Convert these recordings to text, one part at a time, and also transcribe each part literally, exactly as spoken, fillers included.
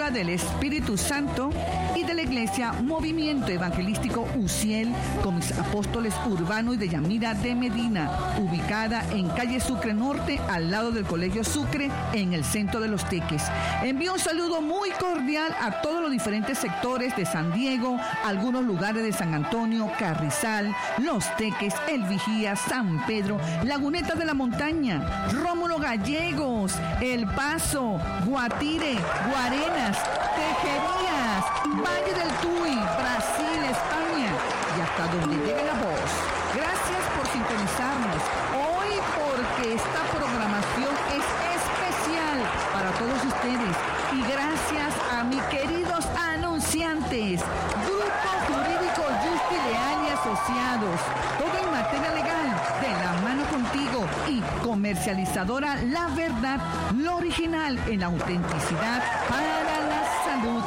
directiva del Espíritu Santo y de la Iglesia Movimiento Evangelístico Uziel, con mis apóstoles Urbano y de Yamira de Medina, ubicada en calle Sucre Norte, al lado del Colegio Sucre, en el centro de Los Teques. Envío un saludo muy cordial a todos los diferentes sectores de San Diego, algunos lugares de San Antonio, Carrizal, Los Teques, El Vigía, San Pedro, Laguneta de la Montaña, Rómulo Gallegos, El Paso, Guatire, Guarenas, Tejerías, Valle del Tuy, Brasil, España y hasta donde llegue la voz. Gracias por sintonizarnos hoy, porque esta programación es especial para todos ustedes, y gracias a mis queridos anunciantes, Grupo Jurídico Justi Leal y Asociados, todo en materia legal, de la mano contigo, y comercializadora La Verdad, lo original en autenticidad para la salud.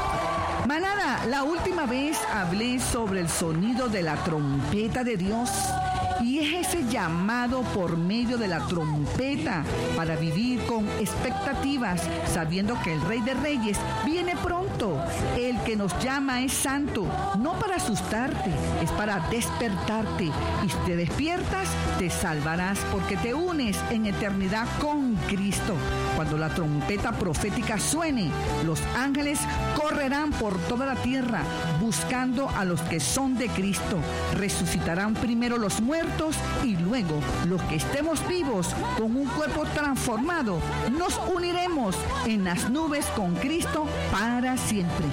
Manada, la última vez hablé sobre el sonido de la trompeta de Dios, y es ese llamado por medio de la trompeta para vivir con expectativas, sabiendo que el Rey de Reyes viene pronto. El que nos llama es santo, no para asustarte, es para despertarte. Y si te despiertas, te salvarás, porque te unes en eternidad con Cristo. Cuando la trompeta profética suene, los ángeles correrán por toda la tierra buscando a los que son de Cristo. Resucitarán primero los muertos y luego los que estemos vivos con un cuerpo transformado nos uniremos en las nubes con Cristo para siempre.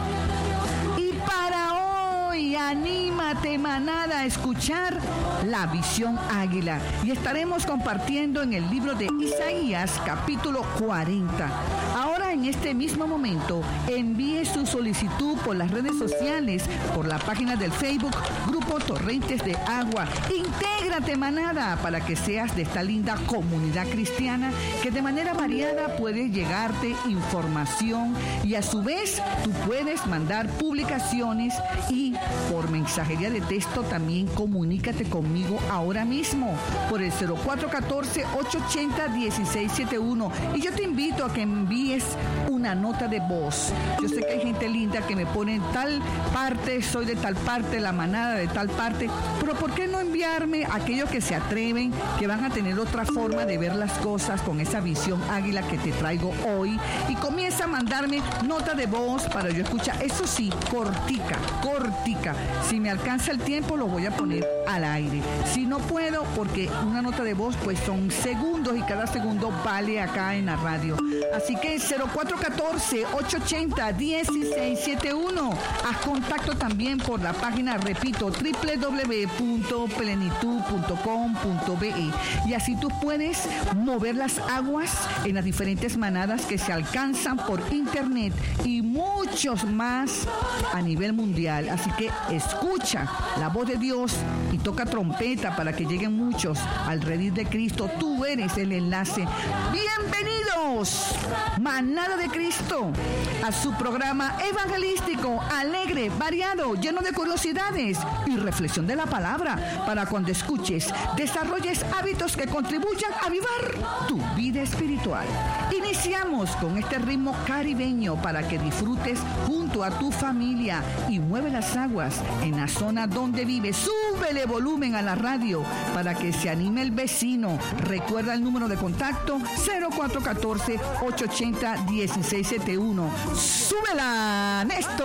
Y para hoy, anímate, manada, a escuchar la visión águila, y estaremos compartiendo en el libro de Isaías capítulo cuarenta. Ahora, en este mismo momento, envíe su solicitud por las redes sociales, por la página del Facebook Grupo Torrentes de Agua. Intégrate, manada, para que seas de esta linda comunidad cristiana que de manera variada puede llegarte información, y a su vez tú puedes mandar publicaciones, y por mensajería de texto también comunícate conmigo ahora mismo por el cero cuatro uno cuatro, ocho ocho cero, uno seis siete uno, y yo te invito a que envíes una nota de voz. Yo sé que hay gente linda que me pone en tal parte, soy de tal parte, la manada de tal parte, pero ¿por qué no enviarme a aquellos que se atreven, que van a tener otra forma de ver las cosas con esa visión águila que te traigo hoy? Y comienza a mandarme nota de voz para yo escuchar. Eso sí, cortica, cortica. Si me alcanza el tiempo, lo voy a poner al aire. Si no puedo, porque una nota de voz pues son segundos, y cada segundo vale acá en la radio. Así que cero cuatro uno cuatro, ocho ocho cero, uno seis siete uno. Haz contacto también por la página, repito, doble u doble u doble u punto plenitud punto com punto be, y así tú puedes mover las aguas en las diferentes manadas que se alcanzan por internet, y muchos más a nivel mundial. Así que escucha la voz de Dios y toca trompeta para que lleguen muchos al redil de Cristo. Tú eres el enlace. Bienvenidos, manada de Cristo, a su programa evangelístico, alegre, variado, lleno de curiosidades y reflexión de la palabra, para cuando escuches, desarrolles hábitos que contribuyan a avivar tu vida espiritual. Iniciamos con este ritmo caribeño para que disfrutes junto a tu familia y mueve las aguas en la zona donde vives. Súbele volumen a la radio para que se anime el vecino. Recuerda el número de contacto cero cuatro uno cuatro, ocho ocho cero, uno seis siete uno. ¡Súbela, Néstor!